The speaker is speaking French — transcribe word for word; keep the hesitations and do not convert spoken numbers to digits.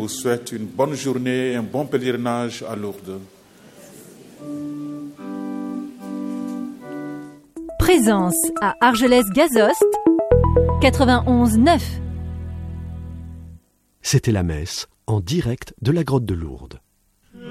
vous souhaite une bonne journée et un bon pèlerinage à Lourdes. Présence à Argelès-Gazost, quatre-vingt-onze neuf. C'était la messe en direct de la grotte de Lourdes.